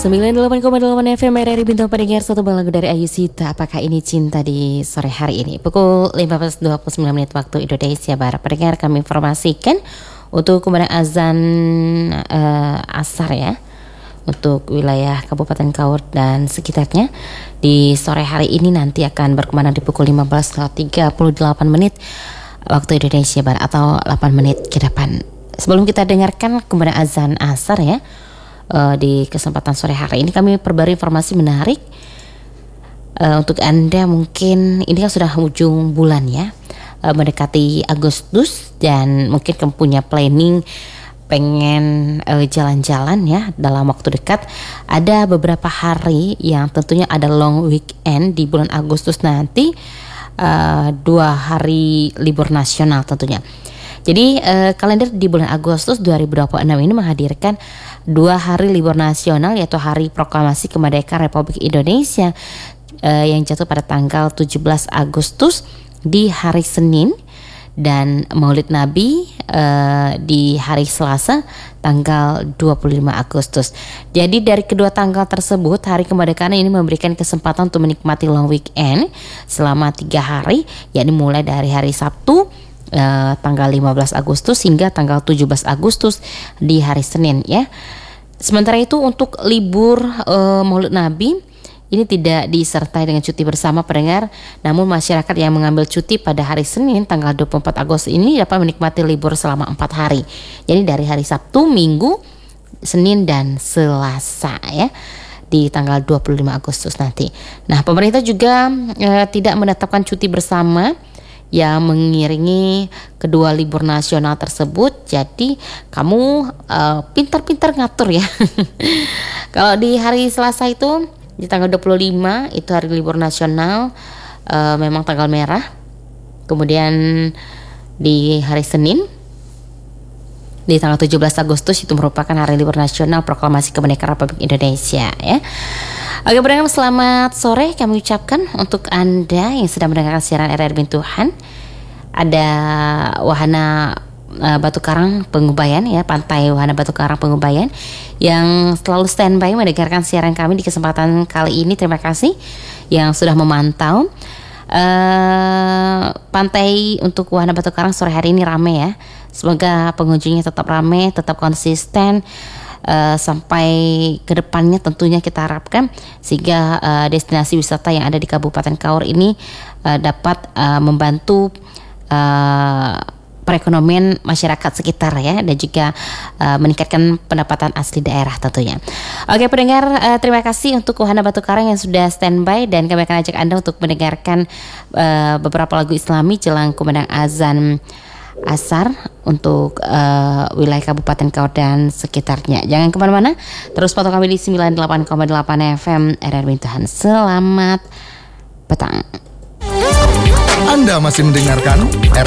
98,8 FM RRI Bintang pendengar, satu lagu dari Ayu Sita. Apakah ini cinta di sore hari ini? Pukul 15.29 menit waktu Indonesia Barat. Pendengar, kami informasikan untuk kumandang azan asar ya, untuk wilayah Kabupaten Kaur dan sekitarnya di sore hari ini nanti akan berkumandang di pukul 15.38 menit waktu Indonesia Barat atau 8 menit ke depan. Sebelum kita dengarkan kumandang azan asar ya, di kesempatan sore hari ini kami perbarui informasi menarik untuk Anda. Mungkin ini kan sudah ujung bulan ya, mendekati Agustus, dan mungkin kamu punya planning pengen jalan-jalan ya dalam waktu dekat. Ada beberapa hari yang tentunya ada long weekend di bulan Agustus nanti, 2 hari libur nasional tentunya. Jadi kalender di bulan Agustus 2026 ini menghadirkan 2 hari libur nasional, yaitu Hari Proklamasi Kemerdekaan Republik Indonesia yang jatuh pada tanggal 17 Agustus di hari Senin, dan Maulid Nabi di hari Selasa tanggal 25 Agustus. Jadi dari kedua tanggal tersebut, hari kemerdekaan ini memberikan kesempatan untuk menikmati long weekend selama 3 hari, yakni mulai dari hari Sabtu tanggal 15 Agustus hingga tanggal 17 Agustus di hari Senin ya. Sementara itu untuk libur Maulid Nabi ini tidak disertai dengan cuti bersama pendengar, namun masyarakat yang mengambil cuti pada hari Senin tanggal 24 Agustus ini dapat menikmati libur selama 4 hari. Jadi dari hari Sabtu, Minggu, Senin dan Selasa ya, di tanggal 25 Agustus nanti. Nah, pemerintah juga tidak menetapkan cuti bersama yang mengiringi kedua libur nasional tersebut. Jadi kamu pintar-pintar ngatur ya. Kalau di hari Selasa itu di tanggal 25 itu hari libur nasional, memang tanggal merah. Kemudian di hari Senin di tanggal 17 Agustus itu merupakan hari libur nasional Proklamasi Kemerdekaan Republik Indonesia ya. Oke pendengar, selamat sore kami ucapkan untuk Anda yang sedang mendengarkan siaran RRI Bintuhan. Ada Wahana Batu Karang Pengubayan ya, Pantai Wahana Batu Karang Pengubayan yang selalu standby mendengarkan siaran kami di kesempatan kali ini. Terima kasih yang sudah memantau. Pantai untuk Wahana Batu Karang sore hari ini ramai ya. Semoga pengunjungnya tetap ramai, tetap konsisten sampai ke depannya tentunya kita harapkan, sehingga destinasi wisata yang ada di Kabupaten Kaur ini dapat membantu perekonomian masyarakat sekitar ya, dan juga meningkatkan pendapatan asli daerah tentunya. Oke pendengar, terima kasih untuk Wahana Batu Karang yang sudah standby, dan kami akan ajak Anda untuk mendengarkan beberapa lagu Islami jelang kumandang azan asar untuk wilayah Kabupaten Kaur dan sekitarnya. Jangan kemana-mana, terus pantau kami di 98,8 FM RRI Bintuhan. Selamat petang. Anda masih mendengarkan